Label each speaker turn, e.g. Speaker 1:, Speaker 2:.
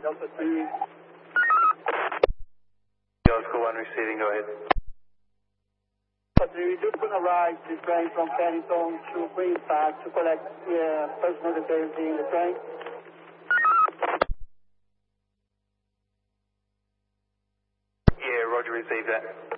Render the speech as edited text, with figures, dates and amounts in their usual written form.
Speaker 1: Delta 3.
Speaker 2: Delta 1 receiving, go ahead.
Speaker 1: Delta 3, we just going to ride the train from Paddington to Queen's Park to collect personal details in the train.
Speaker 2: Yeah, roger, received that.